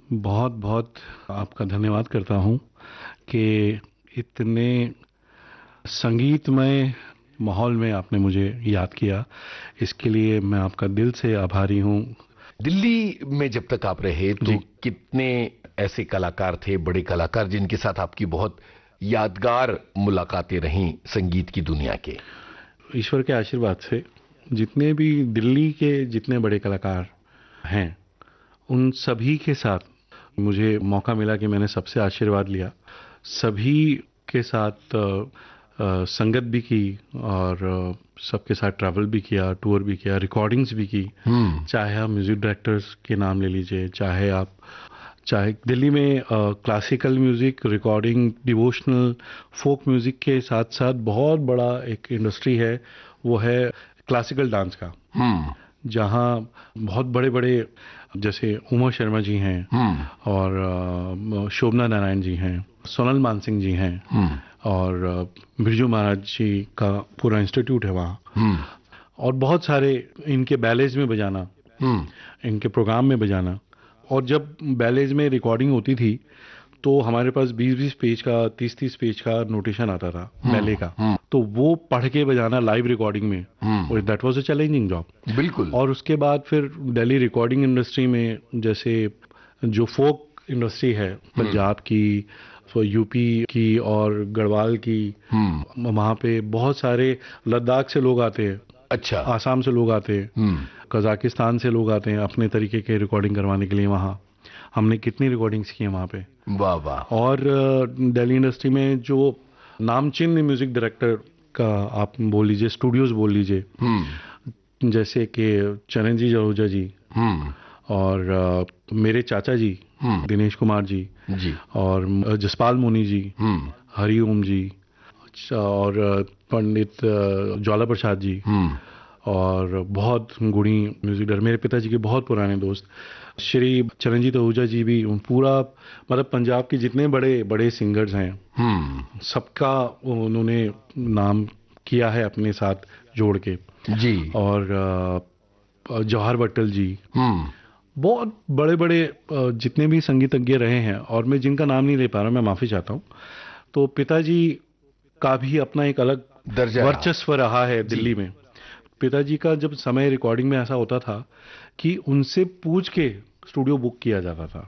बहुत बहुत आपका धन्यवाद करता हूँ कि इतने संगीतमय माहौल में आपने मुझे याद किया। इसके लिए मैं आपका दिल से आभारी हूँ। दिल्ली में जब तक आप रहे तो जी। कितने ऐसे कलाकार थे, बड़े कलाकार, जिनके साथ आपकी बहुत यादगार मुलाकातें रहीं संगीत की दुनिया के? ईश्वर के आशीर्वाद से जितने भी दिल्ली के जितने बड़े कलाकार हैं, उन सभी के साथ मुझे मौका मिला कि मैंने सबसे आशीर्वाद लिया। सभी के साथ संगत भी की और सबके साथ ट्रैवल भी किया, टूर भी किया, रिकॉर्डिंग्स भी की। चाहे आप म्यूजिक डायरेक्टर्स के नाम ले लीजिए, चाहे दिल्ली में classical music, recording, devotional, folk music के साथ साथ बहुत बड़ा एक इंडस्ट्री है, वो है क्लासिकल डांस का। जहाँ बहुत बड़े बड़े जैसे उमा शर्मा जी हैं और शोभना नारायण जी हैं, सोनल मानसिंह जी हैं और बिरजू महाराज जी का पूरा इंस्टीट्यूट है वहाँ। और बहुत सारे इनके बैलेज में बजाना, इनके प्रोग्राम में बजाना। और जब बैलेज में रिकॉर्डिंग होती थी तो हमारे पास 20-20 पेज का, 30-30 पेज का नोटेशन आता था बैले का। तो वो पढ़ के बजाना लाइव रिकॉर्डिंग में, और that was a challenging job. बिल्कुल। और उसके बाद फिर दिल्ली रिकॉर्डिंग इंडस्ट्री में, जैसे जो फोक इंडस्ट्री है पंजाब की, यूपी की और गढ़वाल की, वहाँ पे बहुत सारे लद्दाख से लोग आते हैं, अच्छा। आसाम से लोग आते हैं, कजाकिस्तान से लोग आते हैं अपने तरीके के रिकॉर्डिंग करवाने के लिए। वहाँ हमने कितनी रिकॉर्डिंग्स की हैं वहाँ पे। वाह वाह। और दिल्ली इंडस्ट्री में जो नामचीन म्यूजिक डायरेक्टर का आप बोल लीजिए, स्टूडियोज बोल लीजिए, जैसे कि चरणजीत आहूजा जी और मेरे चाचा जी दिनेश कुमार जी और जसपाल मुनि जी, हरिओम जी और पंडित ज्वाला प्रसाद जी और बहुत गुणी म्यूजिक डायरेक्टर, मेरे पिताजी के बहुत पुराने दोस्त श्री चरणजीत आहूजा जी भी। पूरा मतलब पंजाब के जितने बड़े बड़े सिंगर्स हैं सबका उन्होंने नाम किया है अपने साथ जोड़ के जी। और जवाहर भट्टल जी, बहुत बड़े बड़े जितने भी संगीतज्ञ रहे हैं, और मैं जिनका नाम नहीं ले पा रहा, मैं माफी चाहता हूँ। तो पिताजी का भी अपना एक अलग दर्जा वर्चस्व रहा है दिल्ली में। पिताजी का जब समय रिकॉर्डिंग में ऐसा होता था कि उनसे पूछ के स्टूडियो बुक किया जाता था।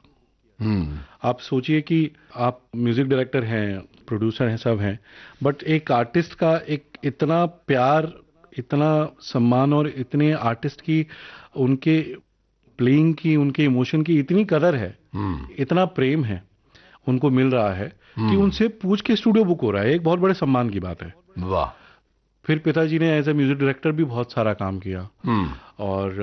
आप सोचिए कि आप म्यूजिक डायरेक्टर हैं, प्रोड्यूसर हैं, सब हैं, बट एक आर्टिस्ट का एक इतना प्यार, इतना सम्मान और इतने आर्टिस्ट की, उनके प्लेइंग की, उनके इमोशन की इतनी कदर है, इतना प्रेम है उनको मिल रहा है कि उनसे पूछ के स्टूडियो बुक हो रहा है। एक बहुत बड़े सम्मान की बात है। वाह। फिर पिताजी ने एज ए म्यूजिक डायरेक्टर भी बहुत सारा काम किया। और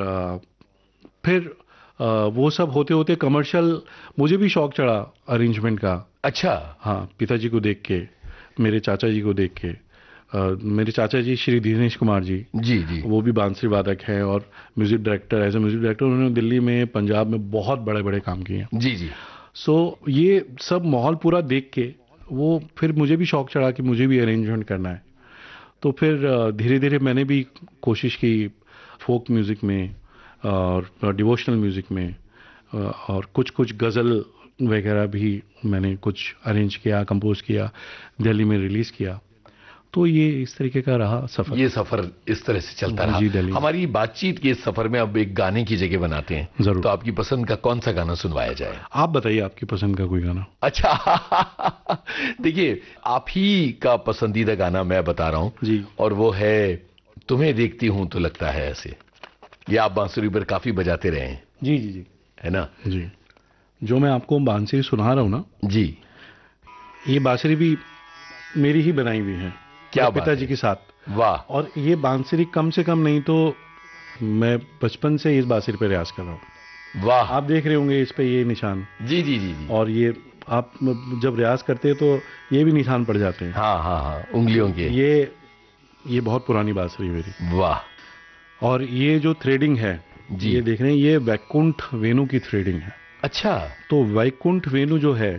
फिर वो सब होते होते कमर्शियल मुझे भी शौक चढ़ा अरेंजमेंट का। अच्छा। हाँ, पिताजी को देख के, मेरे चाचा जी को देख के। मेरे चाचा जी श्री दिनेश कुमार जी जी वो भी बांसुरी वादक हैं और music director, as a music director उन्होंने दिल्ली में, पंजाब में बहुत बड़े बड़े काम किए हैं। जी। सो ये सब माहौल पूरा देख के वो फिर मुझे भी शौक चढ़ा कि मुझे भी अरेंजमेंट करना है। तो फिर धीरे धीरे मैंने भी कोशिश की फोक म्यूज़िक में और डिवोशनल म्यूज़िक में, और कुछ कुछ गज़ल वगैरह भी मैंने कुछ अरेंज किया, कंपोज किया, दिल्ली में रिलीज़ किया। तो ये इस तरीके का रहा सफ़र। ये सफ़र इस तरह से चलता रहा। जी, दिल्ली। हमारी बातचीत के इस सफ़र में अब एक गाने की जगह बनाते हैं। जरूर। तो आपकी पसंद का कौन सा गाना सुनवाया जाए? आप बताइए, आपकी पसंद का कोई गाना। अच्छा। देखिए, आप ही का पसंदीदा गाना मैं बता रहा हूँ जी। और वो है तुम्हें देखती हूँ तो लगता है ऐसे। ये आप बांसुरी पर काफी बजाते रहे हैं। जी जी जी। है ना? जी। जो मैं आपको बांसुरी सुना रहा हूँ ना जी, ये बांसुरी भी मेरी ही बनाई हुई है, क्या बात पिताजी है। के साथ। वाह। और ये बांसुरी कम से कम नहीं तो मैं बचपन से इस बांसुरी पे रियाज कर रहा हूँ। वाह। आप देख रहे होंगे इस पे ये निशान। जी जी जी जी। और ये आप जब रियाज करते हैं तो ये भी निशान पड़ जाते हैं। हाँ, उंगलियों के। ये बहुत पुरानी बांसुरी है मेरी। वाह। और ये जो थ्रेडिंग है जी। ये देख रहे हैं, ये वैकुंठ वेणु की थ्रेडिंग है। अच्छा। तो वैकुंठ वेणु जो है,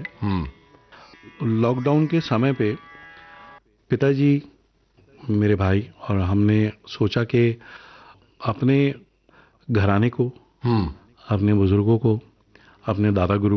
लॉकडाउन के समय पे पिताजी, मेरे भाई और हमने सोचा कि अपने घराने को, अपने बुजुर्गों को, अपने दादा गुरु